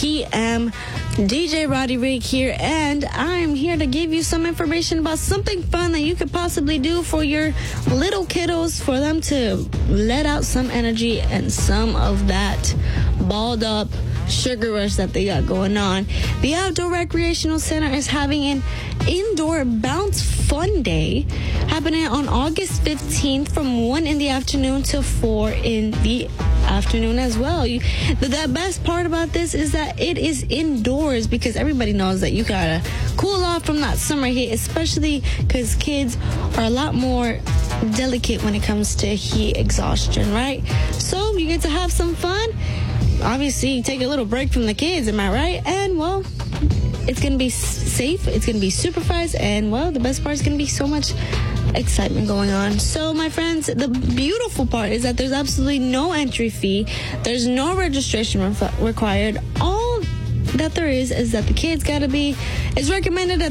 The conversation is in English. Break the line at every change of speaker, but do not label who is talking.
p.m. DJ Roddy Rig here, and I'm here to give you some information about something fun that you could possibly do for your little kiddos, for them to let out some energy and some of that balled up sugar rush that they got going on. The Outdoor Recreational Center is having an indoor bounce fun day happening on August 15th from 1 in the afternoon to 4 in the afternoon as well. The best part about this is that it is indoors, because everybody knows that you gotta cool off from that summer heat, especially because kids are a lot more delicate when it comes to heat exhaustion, right? So you get to have some fun. Obviously, take a little break from the kids, am I right? And, well, it's going to be safe, it's going to be supervised, and, well, the best part is going to be so much excitement going on. So, my friends, the beautiful part is that there's absolutely no entry fee. There's no registration required. All that there is that the kids got to be, it's recommended that